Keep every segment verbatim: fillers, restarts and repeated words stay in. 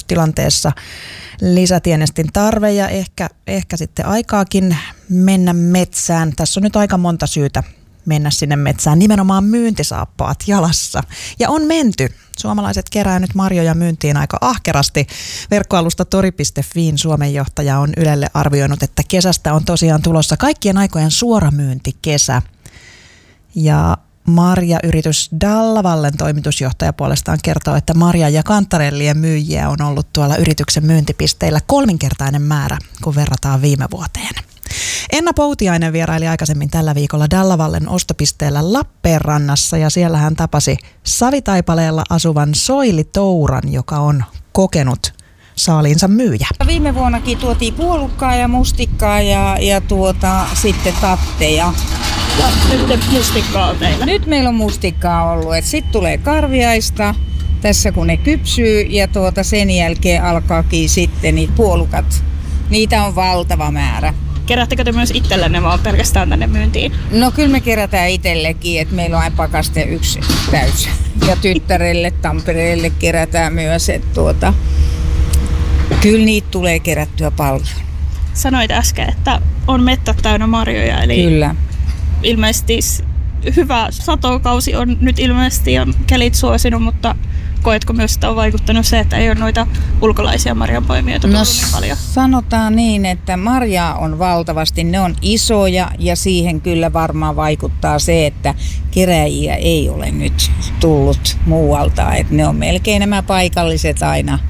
poikkeustilanteessa lisätienestin tarve ja ehkä, ehkä sitten aikaakin mennä metsään. Tässä on nyt aika monta syytä mennä sinne metsään, nimenomaan myyntisaappaat jalassa. Ja on menty. Suomalaiset kerää nyt marjoja myyntiin aika ahkerasti. Verkkoalusta tori piste fiin Suomen johtaja on Ylelle arvioinut, että kesästä on tosiaan tulossa kaikkien aikojen suoramyyntikesä. Ja marjayritys Dallavallen toimitusjohtaja puolestaan kertoo, että marja- ja kantarellien myyjiä on ollut tuolla yrityksen myyntipisteillä kolminkertainen määrä, kun verrataan viime vuoteen. Enna Poutiainen vieraili aikaisemmin tällä viikolla Dallavallen ostopisteellä Lappeenrannassa ja siellä hän tapasi Savitaipaleella asuvan Soili Touran, joka on kokenut saaliinsa myyjä. Viime vuonnakin tuotiin puolukkaa ja mustikkaa ja, ja tuota, sitten tatteja. Ja nyt mustikkaa on teillä. Nyt meillä on mustikkaa ollut. Sitten tulee karviaista tässä kun ne kypsyy ja tuota, sen jälkeen alkaakin sitten niitä puolukat. Niitä on valtava määrä. Kerättekö te myös itsellenne vaan pelkästään tänne myyntiin? No kyllä me kerätään itsellekin, että meillä on aina pakaste yksi täys. Ja tyttärelle, Tampereelle kerätään myös, että tuota, kyllä niitä tulee kerättyä paljon. Sanoit äsken, että on mettät täynnä marjoja, eli kyllä. Ilmeisesti hyvä satokausi on nyt ilmeisesti ja kelit suosinut, mutta koetko myös, että on vaikuttanut se, että ei ole noita ulkolaisia marjanpoimijoita tullut no, niin paljon? Sanotaan niin, että marjaa on valtavasti, ne on isoja ja siihen kyllä varmaan vaikuttaa se, että keräjiä ei ole nyt tullut muualta. Että ne on melkein nämä paikalliset aina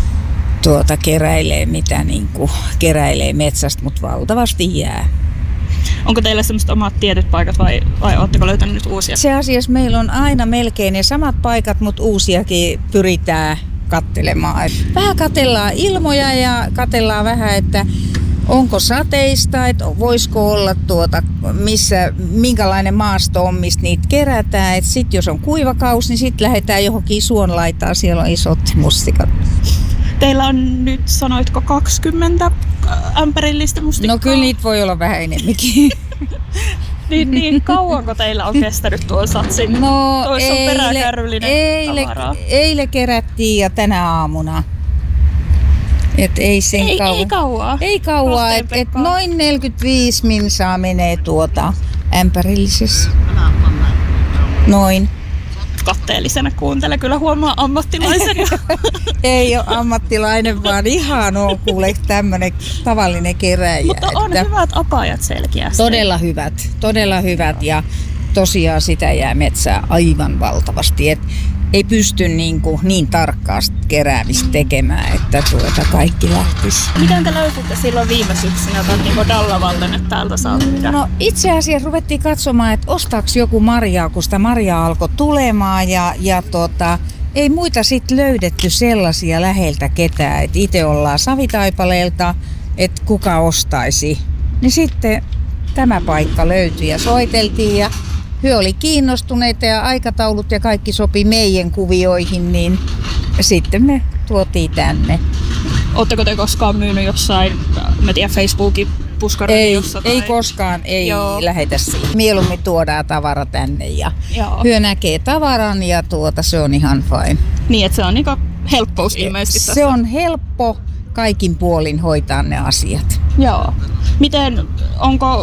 tuota keräilee, mitä niin kuin keräilee metsästä, mutta valtavasti jää. Onko teillä semmoiset omat tietyt paikat vai, vai oletteko löytänyt nyt uusia? Se asiassa meillä on aina melkein ne samat paikat, mutta uusiakin pyritään katselemaan. Vähän katsellaan ilmoja ja katsellaan vähän, että onko sateista, että voisiko olla tuota, missä, minkälainen maasto on, mistä niitä kerätään. Sitten jos on kuivakaus, niin sitten lähdetään johonkin suonlaitaan, siellä on isot mustikat. Teillä on nyt, sanoitko, kaksikymmentä ämpärillistä mustikkaa? No kyllä niitä voi olla vähän enemmänkin. niin, niin kauanko teillä on kestänyt tuon satsin? No Toissa on peräkärryllinen eile, eilen kerättiin ja tänä aamuna. Et ei sen ei, kauan. ei kauaa. Ei kauaa, että et noin neljäkymmentäviisi minsaa menee tuota ämpärillisessä. Noin. Katteellisena kuuntele, kyllä huomaa ammattilaisen. Ei ole ammattilainen, vaan ihan on kuule tämmönen tavallinen keräjä. Mutta on että hyvät apajat selkeästi. Todella hyvät, todella hyvät ja tosiaan sitä jää metsää aivan valtavasti. Et ei pysty niin, kuin niin tarkkaa keräämistä tekemään, että tuota kaikki lähtisi. Miten te löysitte silloin viime syksynä niin Dallavallen, että täältä saa myydä? No itse asiassa ruvettiin katsomaan, että ostaako joku marjaa, kun sitä marjaa alkoi tulemaan ja, ja tota, ei muita sitten löydetty sellaisia läheltä ketään, että itse ollaan Savitaipaleelta, että kuka ostaisi. Niin sitten tämä paikka löytyi ja soiteltiin ja he oli kiinnostuneita ja aikataulut ja kaikki sopi meidän kuvioihin, niin sitten me tuotiin tänne. Oletteko te koskaan myynyt jossain, mä tiedän, Facebookin puskaradiossa? Ei, ei koskaan, ei Joo. lähetä siihen. Mieluummin tuodaan tavara tänne ja Joo. hyö näkee tavaran ja tuota, se on ihan fine. Niin, että se on niinku helppous ilmeisesti tässä. Se on helppo kaikin puolin hoitaa ne asiat. Joo. Miten, onko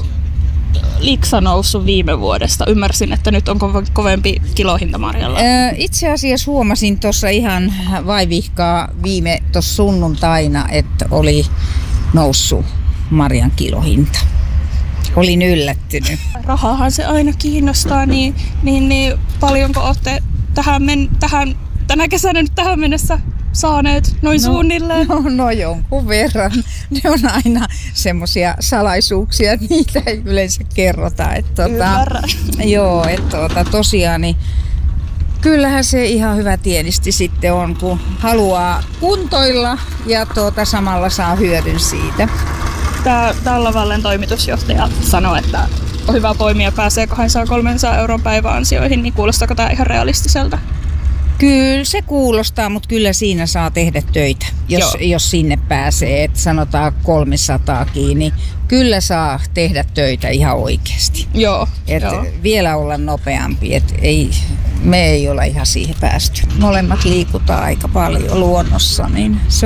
liksa noussut viime vuodesta? Ymmärsin, että nyt on kovempi kilohinta marjalla. Itse asiassa huomasin tuossa ihan vaivihkaa viime tuossa sunnuntaina, että oli noussut marjan kilohinta. Olin yllättynyt. Rahahan se aina kiinnostaa, niin, niin, niin paljonko olette tähän, men, tähän, tänä kesänä nyt tähän mennessä saaneet noin no, suunnilleen? No, no jonkun verran. Ne on aina semmoisia salaisuuksia, että niitä ei yleensä kerrota. Että, tota, joo, että tota, tosiaan niin kyllähän se ihan hyvä tienisti sitten on, kun haluaa kuntoilla ja tuota, samalla saa hyödyn siitä. Tämä Dallavallen toimitusjohtaja sanoi, että on hyvä poimia pääsee kaksisataa kolmesataa euron päiväansioihin, niin kuulostaako tämä ihan realistiselta? Kyllä se kuulostaa, mutta kyllä siinä saa tehdä töitä, jos, jos sinne pääsee, että sanotaan kolmesataakin, niin kyllä saa tehdä töitä ihan oikeasti. Joo, et joo. Vielä olla nopeampi, että ei, me ei olla ihan siihen päästy. Molemmat liikutaan aika paljon luonnossa, niin se